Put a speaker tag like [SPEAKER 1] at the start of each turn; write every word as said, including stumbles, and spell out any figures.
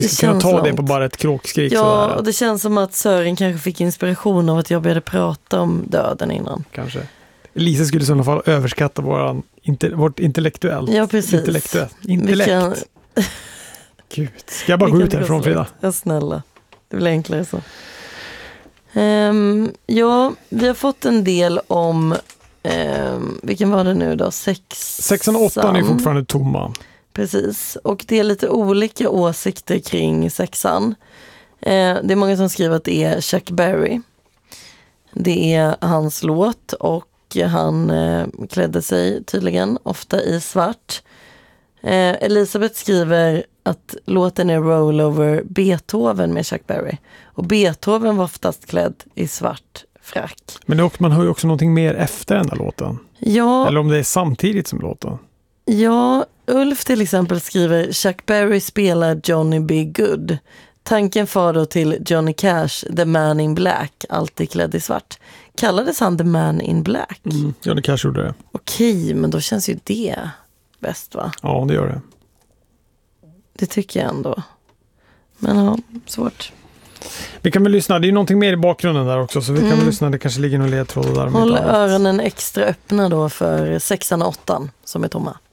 [SPEAKER 1] Vi ska kunna ta långt. Det på bara ett kråkskrik.
[SPEAKER 2] Ja,
[SPEAKER 1] sådär.
[SPEAKER 2] Och det känns som att Sören kanske fick inspiration av att jag började prata om döden innan.
[SPEAKER 1] Kanske. Lisa skulle i sådana fall överskatta våran, inte, vårt intellektuellt.
[SPEAKER 2] Ja, precis.
[SPEAKER 1] Intellektuellt. Intellekt. Kan... Gud, ska jag bara
[SPEAKER 2] Vi
[SPEAKER 1] gå ut härifrån, Frida?
[SPEAKER 2] Ja, snälla. Det blir enklare så. Um, ja, vi har fått en del om, um, vilken var det nu då? Sex...
[SPEAKER 1] Sexan och åttan är fortfarande tomma.
[SPEAKER 2] Precis, och det är lite olika åsikter kring sexan. Uh, det är många som skriver att det är Chuck Berry. Det är hans låt och han uh, klädde sig tydligen ofta i svart. Uh, Elisabeth skriver att låten är Rollover Beethoven med Chuck Berry. Och Beethoven var oftast klädd i svart frack.
[SPEAKER 1] Men det, man hör ju också någonting mer efter den där låten.
[SPEAKER 2] Ja.
[SPEAKER 1] Eller om det är samtidigt som låten.
[SPEAKER 2] Ja, Ulf till exempel skriver Chuck Berry spelar Johnny B. Good. Tanken far då till Johnny Cash, The Man in Black, alltid klädd i svart. Kallades han The Man in Black?
[SPEAKER 1] Mm, Johnny Cash gjorde det.
[SPEAKER 2] Okej, men då känns ju det bäst, va?
[SPEAKER 1] Ja, det gör det.
[SPEAKER 2] Det tycker jag ändå. Men ja, svårt.
[SPEAKER 1] Vi kan väl lyssna, det är ju någonting mer i bakgrunden där också, så vi kan mm. väl lyssna, det kanske ligger någon ledtråd där.
[SPEAKER 2] Håll öronen extra öppna då för sexan och åttan som är tomma.